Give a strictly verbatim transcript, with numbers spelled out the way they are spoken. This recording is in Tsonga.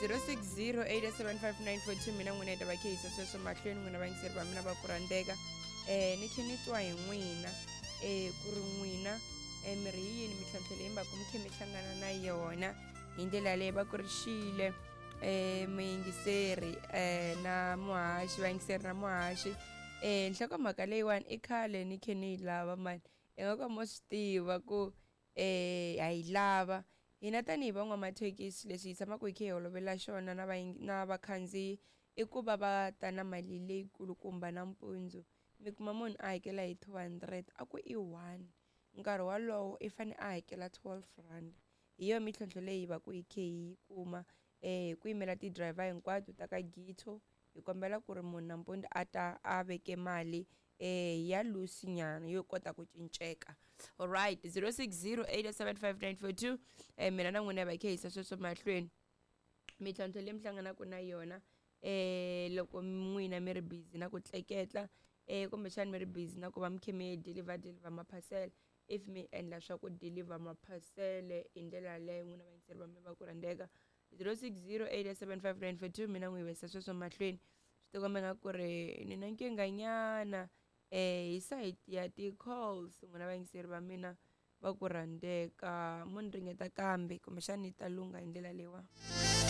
zero six zero eight seven five nine four two mina n'wina ta va khisa sweswo mahlweni n'wina vangiseri va mina va ku rhandzeka eh ni khe ni twa hi n'wina eh ku ri n'wina eh mi ri yini mitlhontlho leyi mbaku mi khe mi hlangana na yona hi ndlela leyi va ku ri Shile eh muyingiseri eh na muhaxi vayingiseri na muhaxi eh nhlokomhaka leyiwani i khale ni khe ni yi lava mani hi nga ka mo swi tiva ku eh ha yi lava hina tanihi van'wamathekisi leswi hi tshamaka hi khe hi olovela xona na na vakhandziyi i ku va va ta na mali leyikulukumba nampundzu mi kuma munhu a hakela hi two hundred a ku i one nkarhi walowo i fane a hakela twelve rand hi yo mitlhontlho leyi va ku hi khe hi kuma eh ku yimela ti-driver hinkwato ta ka Gitco hi kombela ku ri munhu nampundzu a ta a veke mali eh ya lusi nyana yo kota ku cinceka. All right zero six zero eight seven five nine four two eh mina na n'wina va khe hisa sweswo mahlweni mitlhontlho leyi mi hlanganaka na yona eh loko n'wina mi ri busy na ku tleketla eh kumbexani mi ri busy na ku va mi khe mi deliver deliver maphasela if mi endla swa ku deliver maphasele hi ndlela leyo n'wina vayingiseri va mi va ku rhandzeka zero six zero eight seven five nine four two mina n'wi hisa sweswo mahlweni swi tikomba ku ri ni na nkingha nyana eh hi side ya ti-calls n'wina vayingiseri va mina va ku rhandzeka munhu ringeta kambe kumbexani ta lunga hi ndlela leyiwa.